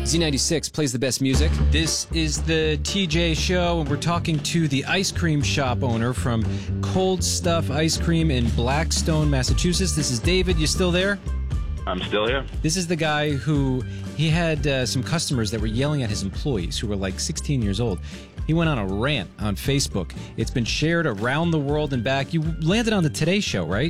Z96 plays the best music. This is the TJ Show, and we're talking to the ice cream shop owner from Cold Stuff Ice Cream in Blackstone, Massachusetts. This is David. You still there? I'm still here. This is the guy who he had some customers that were yelling at his employees who were like 16 years old. He went on a rant on Facebook. It's been shared around the world and back. You landed on the Today Show, right?